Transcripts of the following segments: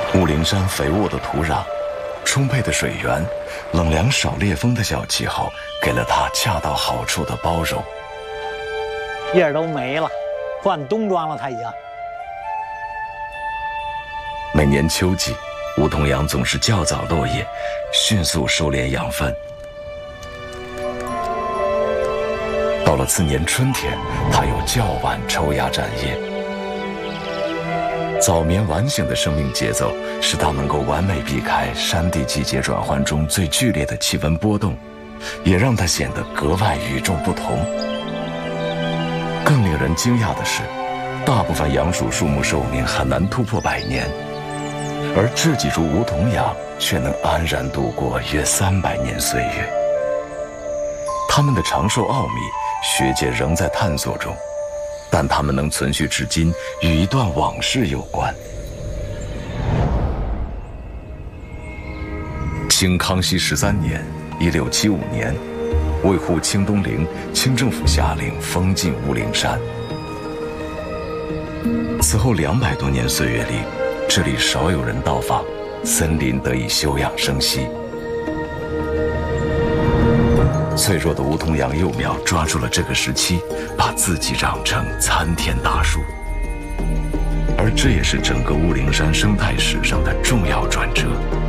雾灵山肥沃的土壤，充沛的水源，冷凉少烈风的小气候，给了它恰到好处的包容。 叶都没了，换冬装了，它已经。 每年秋季，梧桐杨总是较早落叶，迅速收敛养分。到了次年春天，它又较晚抽芽展叶。早眠晚醒的生命节奏，使它能够完美避开山地季节转换中最剧烈的气温波动，也让它显得格外与众不同。更令人惊讶的是，大部分杨属树木寿命很难突破100年，而这几株梧桐杨却能安然度过约300年岁月。它们的长寿奥秘，学界仍在探索中，但它们能存续至今，与一段往事有关。清康熙13年，1675年，维护清东陵，清政府下令封禁雾灵山。此后200多年岁月里，这里少有人到访，森林得以休养生息。脆弱的梧桐杨幼苗抓住了这个时期，把自己长成参天大树。而这也是整个雾灵山生态史上的重要转折。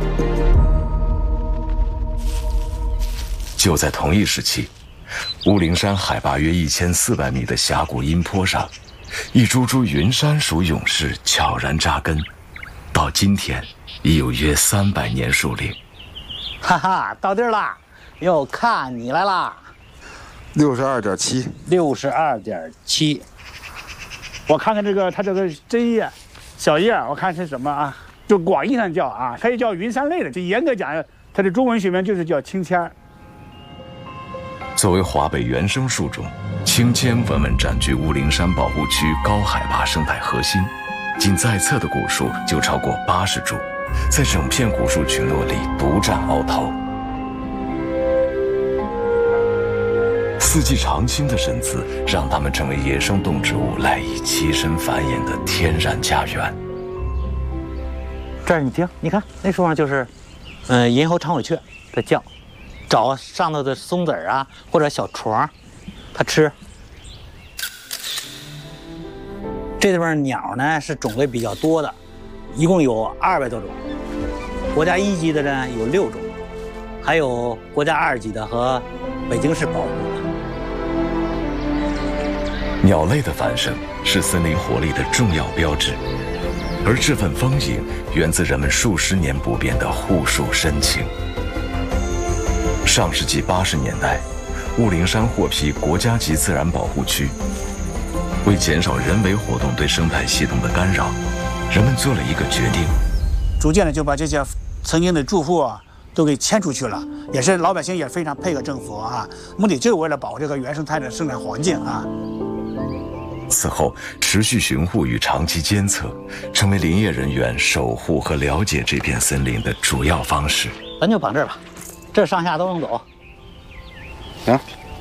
就在同一时期，雾灵山海拔约1400米的峡谷阴坡上，一株株云杉属勇士悄然扎根，到今天已有约300年树龄。 哈哈，到地儿了，又看你来啦。 62.7。 62.7。我看看它这个针叶、小叶，我看是什么啊？就广义上叫啊，它也叫云杉类的。就严格讲，它的中文学名就是叫青签。 作为华北原生树种，青签稳稳占据雾灵山保护区高海拔生态核心，仅在册的古树就超过80株，在整片古树群落里独占鳌头。四季常青的身姿，让它们成为野生动植物赖以栖身繁衍的天然家园。 这儿你听，你看那树上就是，银喉长尾雀在叫，找上头的松子啊或者小虫，它吃。这地方鸟呢是种类比较多的，一共有200多种，国家1级的呢有6种，还有国家2级的和北京市保护的。 鸟类的繁盛是森林活力的重要标志，而这份丰盈源自人们数十年不变的护树深情。上世纪80年代，雾灵山获批国家级自然保护区。为减少人为活动对生态系统的干扰，人们做了一个决定， 逐渐的就把这些曾经的住户啊都给迁出去了，也是老百姓也非常配合政府啊，目的就是为了保护这个原生态的生态环境啊。 此后，持续巡护与长期监测，成为林业人员守护和了解这片森林的主要方式。 咱就绑这儿吧，这上下都能走。 行。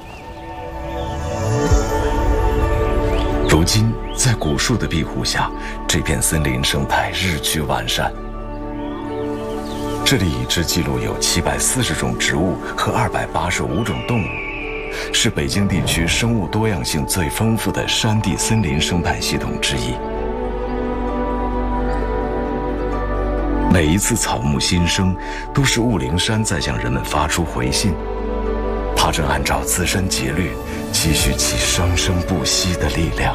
如今，在古树的庇护下，这片森林生态日趋完善。这里已知记录有740种植物和285种动物，是北京地区生物多样性最丰富的山地森林生态系统之一。每一次草木新生，都是雾灵山在向人们发出回信，它正按照自身节律，积蓄其生生不息的力量。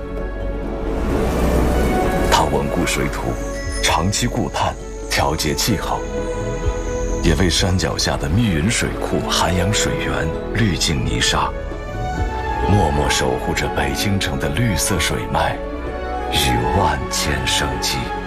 它稳固水土，长期固碳，调节气候，也为山脚下的密云水库涵养水源，滤净泥沙，默默守护着北京城的绿色水脉与万千生机。